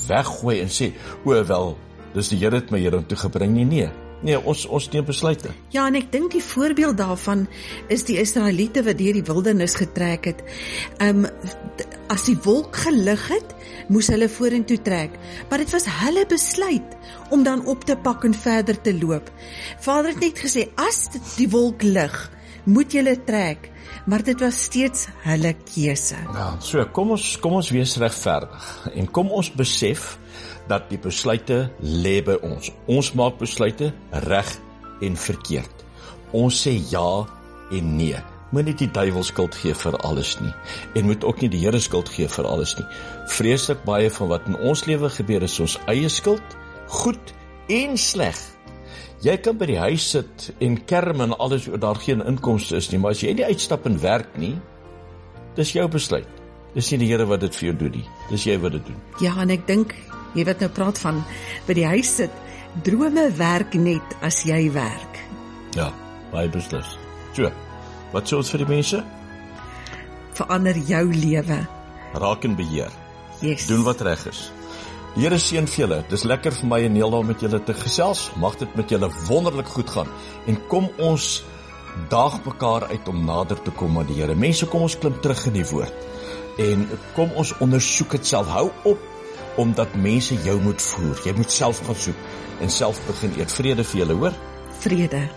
weggooi en sê, o wel, dis die Here het my hierin toe gebring nie. Nee, ons neem besluite. Ja, en ek dink die voorbeeld daarvan is die Israeliete wat deur die wildernis getrek het. As die wolk gelig het, moes hulle vorentoe trek, maar dit was hulle besluit om dan op te pak en verder te loop. Vader het net gesê, as die wolk lig, moet julle trek, maar dit was steeds hulle keuse. Ja, so kom ons wees regverdig en kom ons besef dat die besluite lê by ons. Ons maak besluite reg en verkeerd. Ons sê ja en nee. Moet nie die duiwel skuld gee vir alles nie en moet ook nie die Here skuld gee vir alles nie. Vreeslik baie van wat in ons lewe gebeur is ons eie skuld, goed en sleg. Jy kan by die huis sit en kerm en alles oor daar geen inkomste is nie, maar as jy nie uitstap en werk nie, dis jou besluit. Dis nie die Here wat dit vir jou doen nie. Dis jy wat dit doen. Ja, en ek dink, jy wat nou praat van by die huis sit, drome werk net as jy werk. Ja, baie beslis. So, wat sê ons vir die mense? Verander jou lewe. Raak in beheer. Yes. Doen wat reg is. Die Here seën vir julle. Dis lekker vir my en Neelda met julle te gesels. Mag dit met julle wonderlik goed gaan. En kom ons daag mekaar uit om nader te kom aan die Here. Mense, kom ons klim terug in die woord. En kom ons ondersoek dit self. Hou op omdat mense jou moet voer. Jy moet self gaan soek en self begin eet. Vrede vir julle, hoor? Vrede.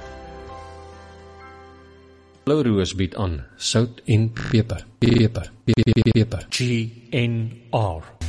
Blou Roos bied aan sout en peper. Peper. GNR